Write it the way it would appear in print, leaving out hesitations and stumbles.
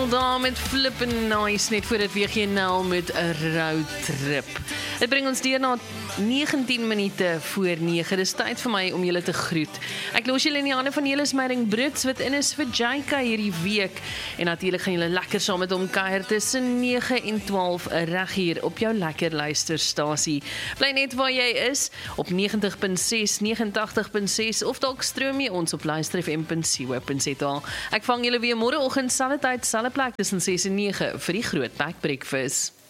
Neil daar met Flippin' Nice, net voordat WGNL met 'n roadtrip. Dit bring ons deur na 19 minute voor 9. Dis tyd vir my om julle te groet. Ek los julle in die hande van Elis Meiring Brits, wat in is vir JK hierdie week. En natuurlik gaan julle lekker saam met hom kuier tussen 9 en 12 reg hier op jou lekker luisterstasie. Bly net waar jy is, op 90.6, 89.6 of dalk stroom jy ons op luisterfm.co.za. Ek vang julle weer môreoggend, selfde tyd, selfde plek tussen 6 en 9 vir die Groot Pack Breakfast.